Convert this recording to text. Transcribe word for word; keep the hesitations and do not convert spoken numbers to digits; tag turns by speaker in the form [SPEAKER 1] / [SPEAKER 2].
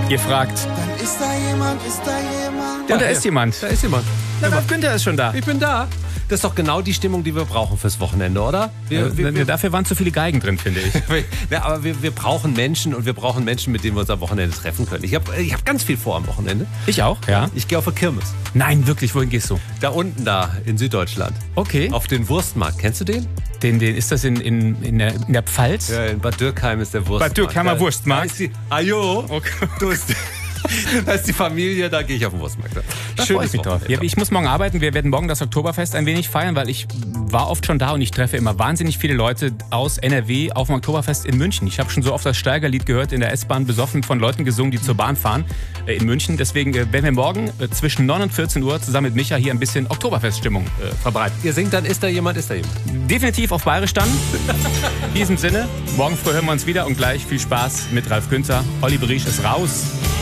[SPEAKER 1] Ihr fragt.
[SPEAKER 2] Dann ist da jemand, ist da jemand.
[SPEAKER 1] Und da
[SPEAKER 3] Ja,
[SPEAKER 1] ist
[SPEAKER 3] ja.
[SPEAKER 1] jemand.
[SPEAKER 3] Da ist jemand.
[SPEAKER 1] Na, Ralf Günther ist schon da.
[SPEAKER 3] Ich bin da. Das ist doch genau die Stimmung, die wir brauchen fürs Wochenende, oder? Wir,
[SPEAKER 1] Äh,
[SPEAKER 3] wir, wir,
[SPEAKER 1] dafür waren zu viele Geigen drin, finde ich.
[SPEAKER 3] ja, aber wir, wir brauchen Menschen und wir brauchen Menschen, mit denen wir uns am Wochenende treffen können. Ich habe ich hab ganz viel vor am Wochenende.
[SPEAKER 1] Ich auch, ja.
[SPEAKER 3] Ich gehe auf eine Kirmes.
[SPEAKER 1] Nein, wirklich, wohin gehst du?
[SPEAKER 3] Da unten da in Süddeutschland.
[SPEAKER 1] Okay.
[SPEAKER 3] Auf den Wurstmarkt. Kennst du den?
[SPEAKER 1] Den, den, ist das in, in, in, der, in der Pfalz?
[SPEAKER 3] Ja, in Bad Dürkheim ist der Wurstmarkt.
[SPEAKER 1] Bad Dürkheimer
[SPEAKER 3] Da-
[SPEAKER 1] Wurstmarkt.
[SPEAKER 3] Da ist die, ajo,
[SPEAKER 1] Okay.
[SPEAKER 3] du ist, da ist die Familie, da gehe ich auf den Wurstmarkt.
[SPEAKER 1] Da freue ich mich drauf. Ja, ich muss morgen arbeiten. Wir werden morgen das Oktoberfest ein wenig feiern, weil ich war oft schon da und ich treffe immer wahnsinnig viele Leute aus N R W auf dem Oktoberfest in München. Ich habe schon so oft das Steigerlied gehört in der S-Bahn, besoffen von Leuten gesungen, die zur Bahn fahren äh, in München. Deswegen äh, werden wir morgen äh, zwischen neun und vierzehn Uhr zusammen mit Micha hier ein bisschen Oktoberfeststimmung äh, verbreiten.
[SPEAKER 3] Ihr singt dann, ist da jemand, ist da jemand.
[SPEAKER 1] Definitiv auf Bayerisch dann. In diesem Sinne, morgen früh hören wir uns wieder und gleich viel Spaß mit Ralf Günther. Olli Briesch ist raus.